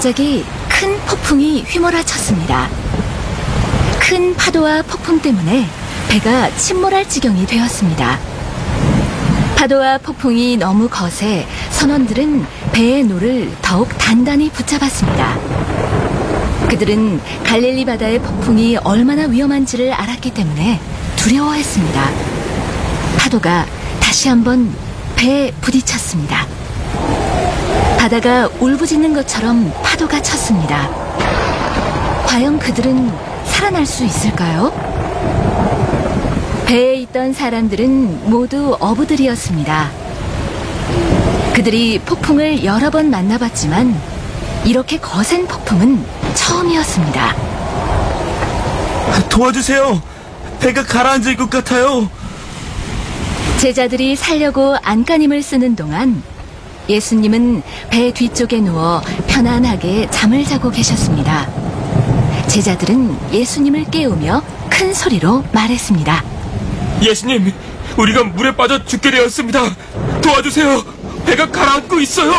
갑자기 큰 폭풍이 휘몰아쳤습니다. 큰 파도와 폭풍 때문에 배가 침몰할 지경이 되었습니다. 파도와 폭풍이 너무 거세 선원들은 배의 노를 더욱 단단히 붙잡았습니다. 그들은 갈릴리 바다의 폭풍이 얼마나 위험한지를 알았기 때문에 두려워했습니다. 파도가 다시 한번 배에 부딪혔습니다. 바다가 울부짖는 것처럼 파도가 쳤습니다. 과연 그들은 살아날 수 있을까요? 배에 있던 사람들은 모두 어부들이었습니다. 그들이 폭풍을 여러 번 만나봤지만 이렇게 거센 폭풍은 처음이었습니다. 도와주세요. 배가 가라앉을 것 같아요. 제자들이 살려고 안간힘을 쓰는 동안 예수님은 배 뒤쪽에 누워 편안하게 잠을 자고 계셨습니다. 제자들은 예수님을 깨우며 큰 소리로 말했습니다. 예수님, 우리가 물에 빠져 죽게 되었습니다. 도와주세요. 배가 가라앉고 있어요.